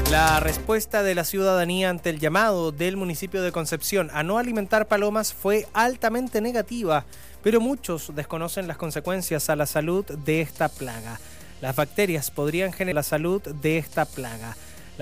La respuesta de la ciudadanía ante el llamado del municipio de Concepción a no alimentar palomas fue altamente negativa, pero muchos desconocen las consecuencias a la salud de esta plaga. Las bacterias podrían generar la salud de esta plaga.